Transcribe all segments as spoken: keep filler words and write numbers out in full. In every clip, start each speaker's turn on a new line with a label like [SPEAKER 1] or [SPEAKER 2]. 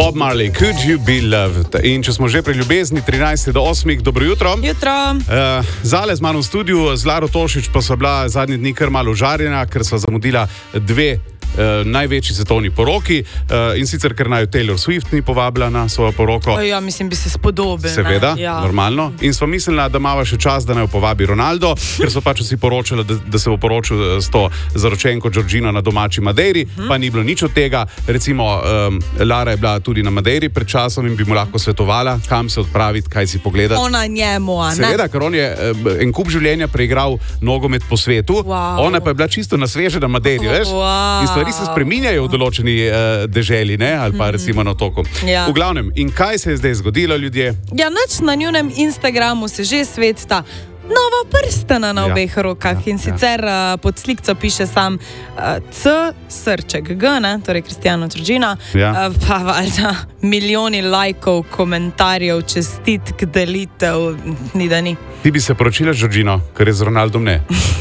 [SPEAKER 1] Bob Marley, Could You Be Loved? In če smo že pri ljubezni, trinajst do osmih, dobro jutro.
[SPEAKER 2] Jutro.
[SPEAKER 1] Uh, Zale z mano v studiu, z Laro Tošič pa sva bila zadnji dni kar malo užarjena, ker sva zamudila dve Uh, največji svetovni poroki uh, in sicer, ker naj Taylor Swift ni povabila na svojo poroko.
[SPEAKER 2] O, ja, mislim, bi se spodobil.
[SPEAKER 1] Seveda,
[SPEAKER 2] ja.
[SPEAKER 1] Normalno. In sva mislila, da imava še čas, da naj jo povabi Ronaldo, ker so pač vsi poročali, da, da se bo poročil s to zaročenko Georgino na domači Madeiri, hmm. pa ni bilo nič od tega. Recimo, um, Lara je bila tudi na Madeiri pred časom in bi mu lahko svetovala, kam se odpraviti, kaj si pogledati.
[SPEAKER 2] Ona njemu, a ne?
[SPEAKER 1] Seveda, ker on je uh, en kup življenja preigral nogomet po svetu,
[SPEAKER 2] wow.
[SPEAKER 1] Ona pa je bila čisto na sveže na Madeiri, veš?
[SPEAKER 2] Wow.
[SPEAKER 1] In stvari se spreminjajo v določeni uh, deželi, ne? Ali pa recimo na otoku.
[SPEAKER 2] Ja.
[SPEAKER 1] V glavnem, in kaj se je zdaj zgodilo, ljudje?
[SPEAKER 2] Ja, nič na njunem Instagramu se že svetita nova prstana na obeh ja. rokah ja. in sicer ja. uh, pod slikco piše sam uh, C, srček G, ne? Torej Cristiano Georgina,
[SPEAKER 1] ja.
[SPEAKER 2] uh, pa valjda milijoni lajkov, komentarjev, čestitk, delitev, ni da ni.
[SPEAKER 1] Ti bi se poročila z Georgino, ker je z Ronaldom ne?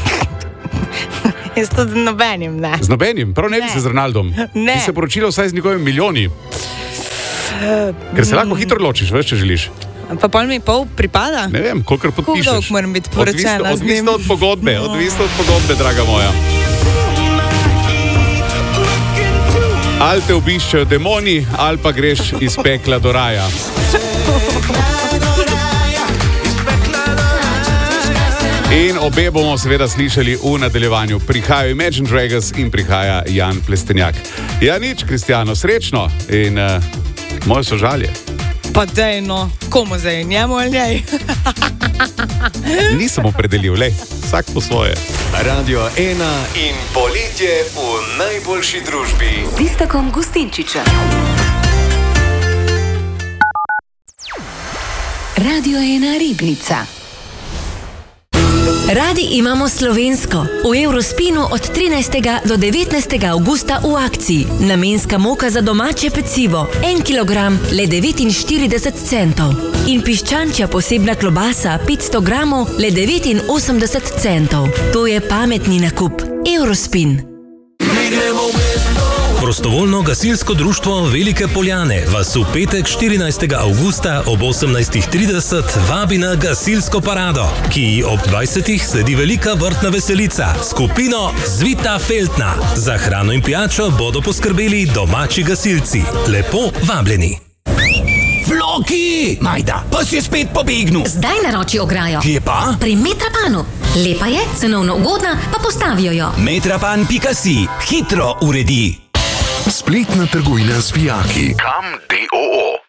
[SPEAKER 2] Jaz to z nobenim, ne.
[SPEAKER 1] Z nobenim? Prav ne, ne. bi se z Ronaldom.
[SPEAKER 2] Ne.
[SPEAKER 1] Ti se poročila vsaj z njegovimi milijoni. Ker se lahko hitro ločiš, veš, če želiš.
[SPEAKER 2] Pa pol mi pol pripada?
[SPEAKER 1] Ne vem, kolikor podpišeš.
[SPEAKER 2] Koliko dolgo moram biti poročena z njim?
[SPEAKER 1] Odvisno od pogodbe, odvisno od pogodbe, draga moja. Ali te obiščejo demoni, ali pa greš iz pekla do raja. In obe bomo seveda slišali v nadaljevanju. Prihajajo Imagine Dragons in prihaja Jan Plestenjak. Ja, nič, Cristiano, srečno in uh, moje sožalje.
[SPEAKER 2] Pa dej, no, komu zdaj, njemu ali njej?
[SPEAKER 1] Nisem opredelil, lej, vsak po svoje.
[SPEAKER 3] Radio ena in poletje v najboljši družbi.
[SPEAKER 4] Z Istakom Gustinčičem. Radio ena Ribnica. Radi imamo slovensko. V Eurospinu od trinajstega do devetnajstega avgusta v akciji. Namenska moka za domače pecivo. En kilogram, le devetinštirideset centov. In piščančja posebna klobasa, petsto gramov, le devetinosemdeset centov. To je pametni nakup. Eurospin.
[SPEAKER 5] Prostovoljno gasilsko društvo Velike Poljane vas v petek štirinajstega avgusta ob osemnajstih trideset vabi na gasilsko parado, ki ob dvajsetih sledi velika vrtna veselica, skupino Zvita Feltna. Za hrano in pijačo bodo poskrbeli domači gasilci. Lepo vabljeni.
[SPEAKER 6] Floki! Majda, pa si je spet pobegnil.
[SPEAKER 4] Zdaj naroči ograjo.
[SPEAKER 6] Kje pa?
[SPEAKER 4] Pri Metrapanu. Lepa je, cenovno ugodna, pa postavijo jo.
[SPEAKER 6] Metrapan pika si. Hitro uredi.
[SPEAKER 7] Spletna trgovina z vijaki. Kam D O O.